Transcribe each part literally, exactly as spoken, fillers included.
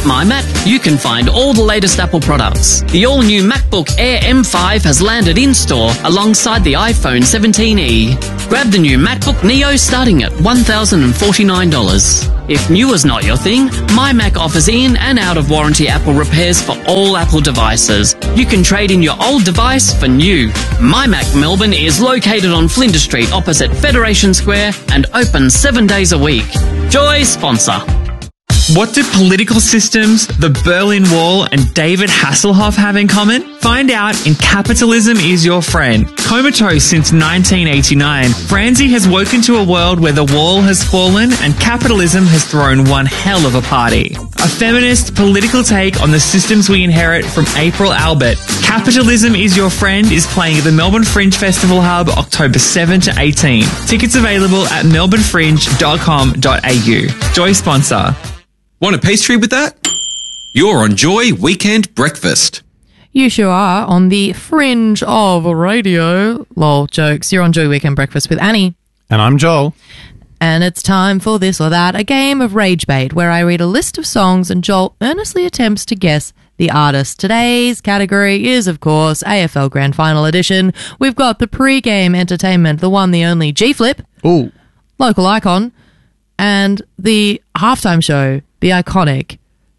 At MyMac, you can find all the latest Apple products. The all-new MacBook Air M five has landed in-store alongside the iPhone seventeen e. Grab the new MacBook Neo starting at one thousand forty-nine dollars. If new is not your thing, MyMac offers in and out-of-warranty Apple repairs for all Apple devices. You can trade in your old device for new. MyMac Melbourne is located on Flinders Street opposite Federation Square and open seven days a week. Joy sponsor. What do political systems, the Berlin Wall and David Hasselhoff have in common? Find out in Capitalism is Your Friend. Comatose since nineteen eighty-nine, Franzi has woken to a world where the wall has fallen and capitalism has thrown one hell of a party. A feminist political take on the systems we inherit from April Albert. Capitalism is Your Friend is playing at the Melbourne Fringe Festival Hub October seventh to eighteenth. Tickets available at melbourne fringe dot com dot a u. Joy sponsor. Want a pastry with that? You're on Joy Weekend Breakfast. You sure are on the fringe of radio. Lol, jokes. You're on Joy Weekend Breakfast with Annie. And I'm Joel. And it's time for This or That, a game of rage bait where I read a list of songs and Joel earnestly attempts to guess the artist. Today's category is, of course, A F L Grand Final Edition. We've got the pre-game entertainment, the one, the only G-Flip. Ooh. Local icon. And the halftime show, the iconic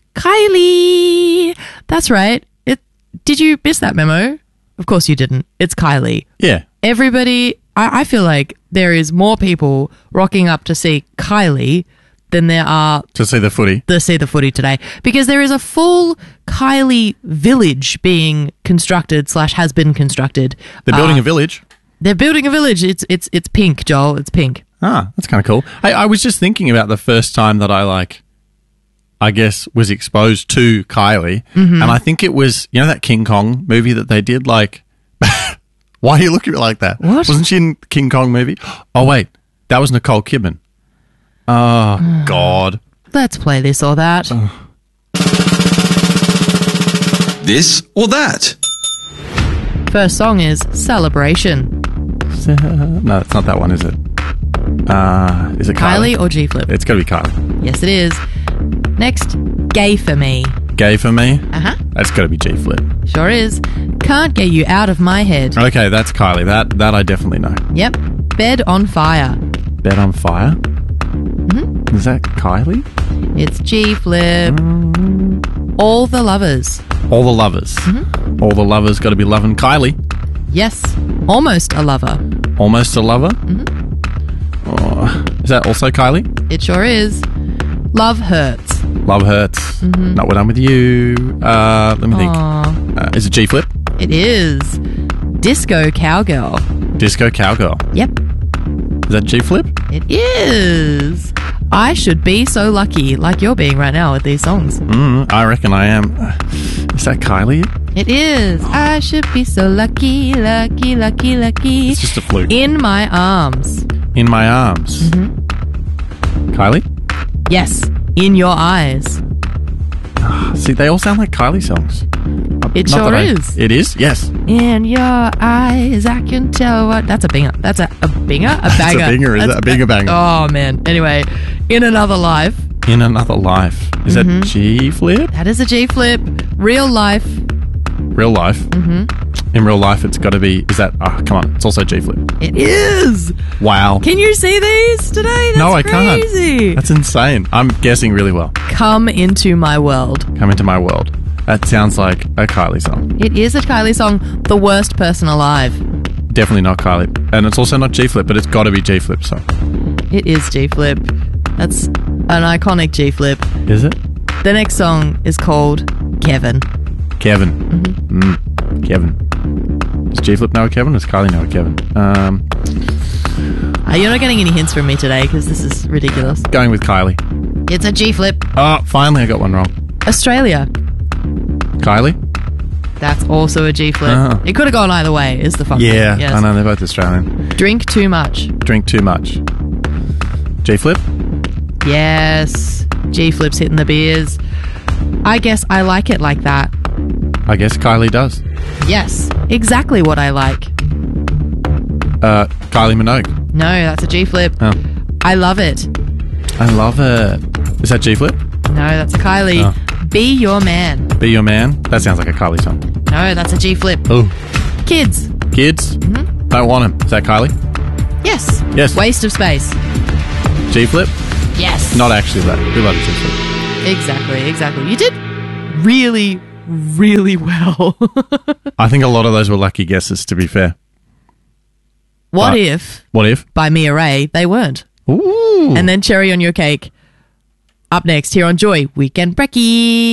Kylie. That's right. It. Did you miss that memo? Of course you didn't. It's Kylie. Yeah. Everybody, I, I feel like there is more people rocking up to see Kylie than there are to see the footy. To see the footy today. Because there is a full Kylie village being constructed slash has been constructed. They're building uh, a village. They're building a village. It's it's it's pink, Joel. It's pink. Ah, that's kind of cool. I, I was just thinking about the first time that I, like, I guess, was exposed to Kylie. Mm-hmm. And I think it was, you know, that King Kong movie that they did? Like, why are you looking at me like that? What? Wasn't she in King Kong movie? Oh, wait. That was Nicole Kidman. Oh, God. Let's play this or that. Oh. This or that. First song is Celebration. No, it's not that one, is it? Uh, is it Kylie? Kylie or G-Flip? It's got to be Kylie. Yes, it is. Next, Gay For Me. Gay For Me? Uh-huh. That's got to be G-Flip. Sure is. Can't Get You Out of My Head. Okay, that's Kylie. That that I definitely know. Yep. Bed on Fire. Bed on Fire? Mm-hmm. Is that Kylie? It's G-Flip. Mm. All the Lovers. All the Lovers. Mm-hmm. All the Lovers got to be loving Kylie. Yes. Almost a Lover. Almost a Lover? Mm-hmm. Oh, is that also Kylie? It sure is. Love Hurts. Love Hurts. Mm-hmm. Not What I'm With You. Uh, let me think. Uh, is it G-Flip? It is. Disco Cowgirl. Disco Cowgirl. Yep. Is that G-Flip? It is. I Should Be So Lucky, like you're being right now with these songs. Mm, I reckon I am. Is that Kylie? It is. I should be so lucky, lucky, lucky, lucky. It's just a fluke. In My Arms. In My Arms. Mm-hmm. Kylie? Yes. In Your Eyes. See, they all sound like Kylie songs. It Not sure I, is. It is? Yes. In your eyes, I can tell what... That's a binger. That's a, a binger? A banger. That's a binger. Is That's that a binger banger? Oh, man. Anyway, In Another Life. In Another Life. Is mm-hmm. that G-Flip? That is a G-Flip. Real Life. Real Life? Mm-hmm. In Real Life, it's got to be... Is that... Oh, come on. It's also G-Flip. It is. Wow. Can you see these today? That's no, I crazy. can't. That's insane. I'm guessing really well. Come Into My World. Come Into My World. That sounds like a Kylie song. It is a Kylie song. The Worst Person Alive. Definitely not Kylie. And it's also not G-Flip, but it's got to be G-Flip song. It is G-Flip. That's an iconic G-Flip. Is it? The next song is called Kevin. Kevin. Mm-hmm. Mm. Kevin. Does G-Flip know a Kevin? Does Kylie know a Kevin? Um, uh, you're not getting any hints from me today because this is ridiculous. Going with Kylie. It's a G-Flip. Oh, finally I got one wrong. Australia. Kylie? That's also a G-Flip. Oh. It could have gone either way, is the fun Yeah, thing. Yes. I know, they're both Australian. Drink Too Much. Drink Too Much. G-Flip? Yes. G-Flip's hitting the beers. I guess I like it like that. I guess Kylie does. Yes. Exactly what I like. Uh, Kylie Minogue. No, that's a G-Flip. Oh. I Love It. I love it. Is that G-Flip? No, that's a Kylie. Oh. Be Your Man. Be Your Man. That sounds like a Kylie song. No, that's a G flip. Oh. Kids. Kids? Mm-hmm. Don't Want Him. Is that Kylie? Yes. Yes. Waste of Space. G flip? Yes. Not actually that. We love a G flip. Exactly, exactly. You did really, really well. I think a lot of those were lucky guesses, to be fair. What But- if, What if? by Mia Ray, they weren't? Ooh. And then Cherry on Your Cake. Up next here on Joy Weekend Brekkie.